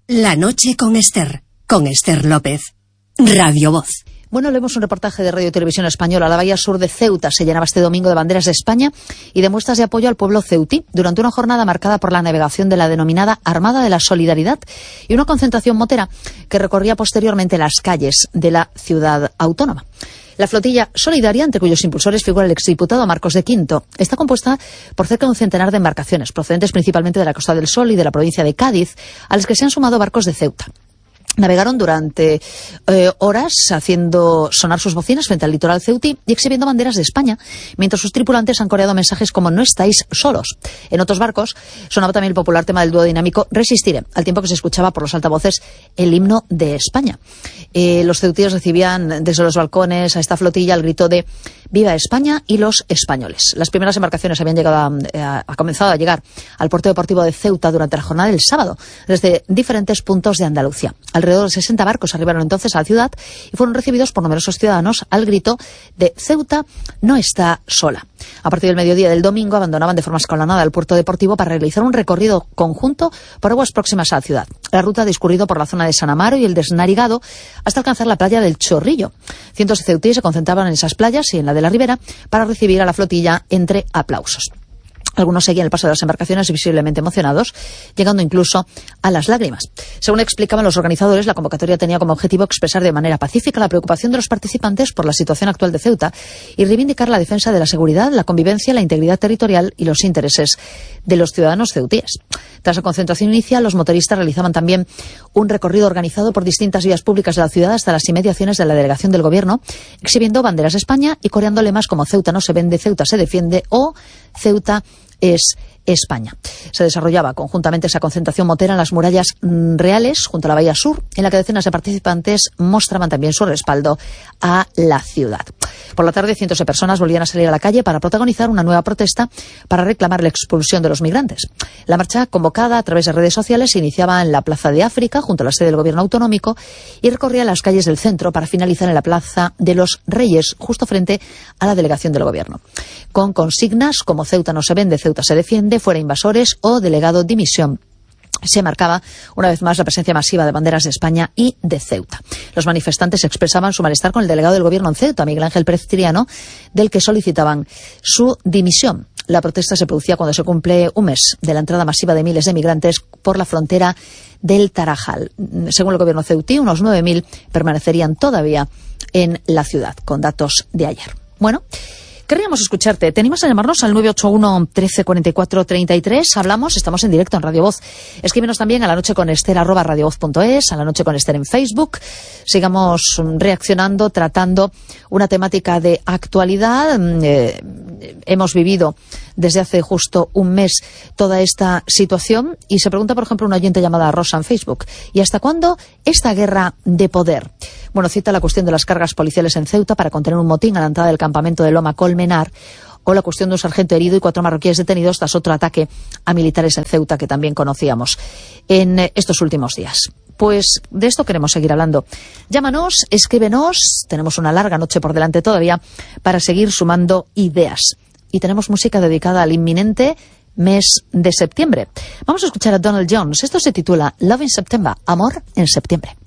La noche con Esther López, Radio Voz. Bueno, leemos un reportaje de Radio y Televisión Española. La bahía sur de Ceuta se llenaba este domingo de banderas de España y de muestras de apoyo al pueblo ceutí durante una jornada marcada por la navegación de la denominada Armada de la Solidaridad y una concentración motera que recorría posteriormente las calles de la ciudad autónoma. La flotilla solidaria, entre cuyos impulsores figura el exdiputado Marcos de Quinto, está compuesta por cerca de un centenar de embarcaciones, procedentes principalmente de la Costa del Sol y de la provincia de Cádiz, a las que se han sumado barcos de Ceuta. Navegaron durante horas haciendo sonar sus bocinas frente al litoral ceutí y exhibiendo banderas de España, mientras sus tripulantes han coreado mensajes como "no estáis solos". En otros barcos sonaba también el popular tema del dúo dinámico "Resistiré", al tiempo que se escuchaba por los altavoces el himno de España. Los ceutíes recibían desde los balcones a esta flotilla el grito de "Viva España y los españoles". Las primeras embarcaciones habían comenzado a llegar al puerto deportivo de Ceuta durante la jornada del sábado, desde diferentes puntos de Andalucía. Alrededor de 60 barcos arribaron entonces a la ciudad y fueron recibidos por numerosos ciudadanos al grito de "Ceuta no está sola". A partir del mediodía del domingo abandonaban de forma escalonada el puerto deportivo para realizar un recorrido conjunto por aguas próximas a la ciudad. La ruta ha discurrido por la zona de San Amaro y el Desnarigado hasta alcanzar la playa del Chorrillo. Cientos de ceutíes se concentraban en esas playas y en la de la Ribera para recibir a la flotilla entre aplausos. Algunos seguían el paso de las embarcaciones visiblemente emocionados, llegando incluso a las lágrimas. Según explicaban los organizadores, la convocatoria tenía como objetivo expresar de manera pacífica la preocupación de los participantes por la situación actual de Ceuta y reivindicar la defensa de la seguridad, la convivencia, la integridad territorial y los intereses de los ciudadanos ceutíes. Tras la concentración inicial, los motoristas realizaban también un recorrido organizado por distintas vías públicas de la ciudad hasta las inmediaciones de la delegación del Gobierno, exhibiendo banderas de España y coreando lemas como "Ceuta no se vende, Ceuta se defiende" o "Ceuta es España". Se desarrollaba conjuntamente esa concentración motera en las murallas reales junto a la bahía sur, en la que decenas de participantes mostraban también su respaldo a la ciudad. Por la tarde, cientos de personas volvían a salir a la calle para protagonizar una nueva protesta para reclamar la expulsión de los migrantes. La marcha, convocada a través de redes sociales, se iniciaba en la Plaza de África, junto a la sede del Gobierno autonómico, y recorría las calles del centro para finalizar en la Plaza de los Reyes, justo frente a la delegación del Gobierno, con consignas como "Ceuta no se vende, Ceuta se defiende", "fuera invasores" o "delegado dimisión". Se marcaba una vez más la presencia masiva de banderas de España y de Ceuta. Los manifestantes expresaban su malestar con el delegado del Gobierno en Ceuta, Miguel Ángel Pérez Triano, del que solicitaban su dimisión. La protesta se producía cuando se cumple un mes de la entrada masiva de miles de migrantes por la frontera del Tarajal. Según el Gobierno ceutí, unos 9.000 permanecerían todavía en la ciudad, con datos de ayer. Bueno, querríamos escucharte. Te animas a llamarnos al 981 13 44 33. Hablamos, estamos en directo en Radio Voz. Escríbenos también a lanocheconester@radiovoz.es, a La Noche con Esther en Facebook. Sigamos reaccionando, tratando una temática de actualidad. Hemos vivido desde hace justo un mes toda esta situación y se pregunta, por ejemplo, una oyente llamada Rosa en Facebook: ¿y hasta cuándo esta guerra de poder? Bueno, cita la cuestión de las cargas policiales en Ceuta para contener un motín a la entrada del campamento de Loma Colmenar, o la cuestión de un sargento herido y 4 marroquíes detenidos tras otro ataque a militares en Ceuta que también conocíamos en estos últimos días. Pues de esto queremos seguir hablando. Llámanos, escríbenos, tenemos una larga noche por delante todavía para seguir sumando ideas. Y tenemos música dedicada al inminente mes de septiembre. Vamos a escuchar a Donald Jones. Esto se titula Love in September, Amor en Septiembre.